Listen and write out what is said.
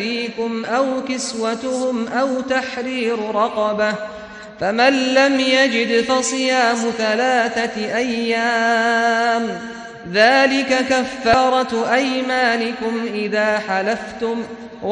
أيديكم أو كسوتهم أو تحرير رقبة، فمن لم يجد فصيام 3 أيام، ذلك كفارة أيمانكم إذا حلفتم،